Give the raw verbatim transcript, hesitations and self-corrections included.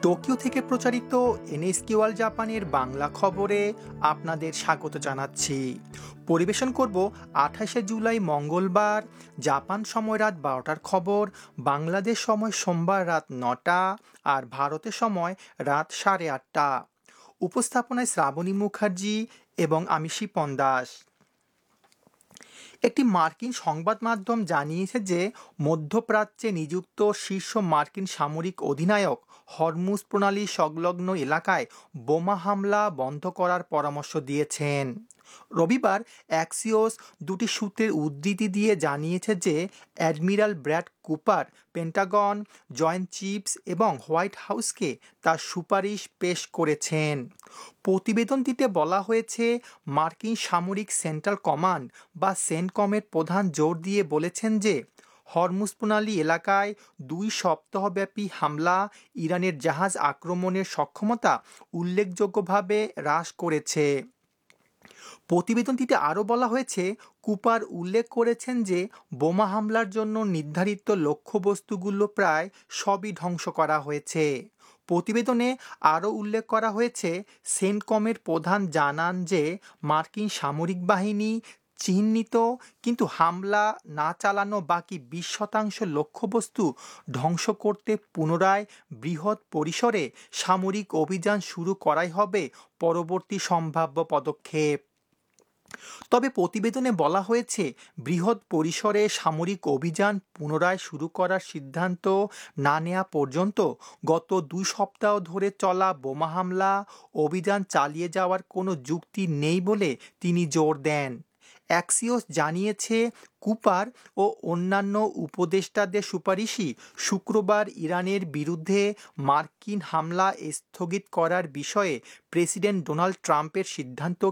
Tokyo থেকে প্রচারিত NSK world জাপানের বাংলা খবরে আপনাদের স্বাগত জানাচ্ছি। পরিবেশন করব আঠাশে জুলাই মঙ্গলবার জাপান সময় রাত বারোটার খবর, বাংলাদেশ সময় সোমবার রাত নটা আর ভারতের সময় রাত সাড়ে আটটা। উপস্থাপনায় শ্রাবণী মুখার্জি এবং আমি শিপন দাস। একটি মার্কিন সংবাদ মাধ্যম জানিয়েছে যে মধ্যপ্রাচ্যে নিযুক্ত শীর্ষ মার্কিন সামরিক অধিনায়ক হরমুজ প্রণালী সংলগ্ন এলাকায় বোমা হামলা বন্ধ করার পরামর্শ দিয়েছেন। রবিবার অ্যাক্সিওস দুটি সূত্রের উদ্ধৃতি দিয়ে জানিয়েছে যে admiral Brad Cooper Pentagon, joint chiefs এবং হোয়াইট হাউসকে তার সুপারিশ পেশ করেছেন। প্রতিবেদনটিতে বলা হয়েছে, মার্কিন সামরিক সেন্ট্রাল কমান্ড বা সেন্টকমের প্রধান জোর দিয়ে বলেছেন যে হরমুজ প্রণালী এলাকায় দুই সপ্তাহব্যাপী হামলা ইরানের জাহাজ আক্রমণের সক্ষমতা উল্লেখযোগ্যভাবে হ্রাস করেছে। প্রতিবেদনটিতে আরও বলা হয়েছে, কুপার উল্লেখ করেছেন যে বোমা হামলার জন্য নির্ধারিত লক্ষ্যবস্তুগুলো প্রায় সবই ধ্বংস করা হয়েছে। প্রতিবেদনে আরও উল্লেখ করা হয়েছে, সেন্টকমের প্রধান জানান যে মার্কিন সামরিক বাহিনী চিহ্নিত কিন্তু হামলা না চালানো বাকি বিশ শতাংশ লক্ষ্যবস্তু ধ্বংস করতে পুনরায় বৃহৎ পরিসরে সামরিক অভিযান শুরু করাই হবে পরবর্তী সম্ভাব্য পদক্ষেপ। তবে প্রতিবেদনে বলা হয়েছে, বৃহৎ পরিসরে সামরিক অভিযান পুনরায় শুরু করার সিদ্ধান্ত না নেওয়া পর্যন্ত গত দুই সপ্তাহ ধরে চলা বোমা হামলা অভিযান চালিয়ে যাওয়ার কোনো যুক্তি নেই বলে তিনি জোর দেন। অ্যাক্সিওস জানিয়েছে, কুপার ও অন্যান্য উপদেষ্টাদের সুপারিশই শুক্রবার ইরানের বিরুদ্ধে মার্কিন হামলা স্থগিত করার বিষয়ে প্রেসিডেন্ট ডোনাল্ড ট্রাম্পের সিদ্ধান্ত